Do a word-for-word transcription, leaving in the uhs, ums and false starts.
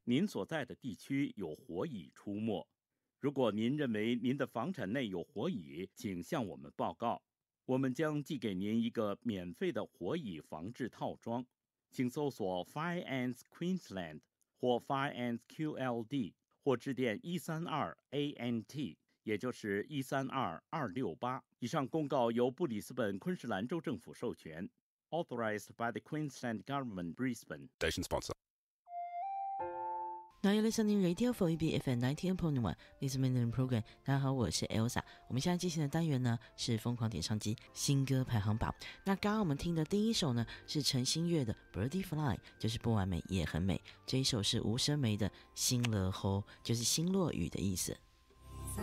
您所在的地区有火蚁出没。如果您认为您的房产内有火蚁，请向我们报告，我们将寄给您一个免费的火蚁防治套装。请搜索 Fire Ants Queensland 或 Fire Ants Q L D， 或致电一三二 A N T， 也就是一三二二六八。以上公告由布里斯本昆士兰州政府授权。Authorized by the Queensland Government, Brisbane. Station sponsor. Now you're listening Radio for E B F M ninety-eight point one Listening Program。 大家好，我是 Elsa。 我们现在进行的单元呢是疯狂点唱机新歌排行榜。那刚刚我们听的第一首呢是陈星月的 Birdie Fly， 就是不完美也很美。这一首是吴声梅的心落雨，就是心落雨的意思。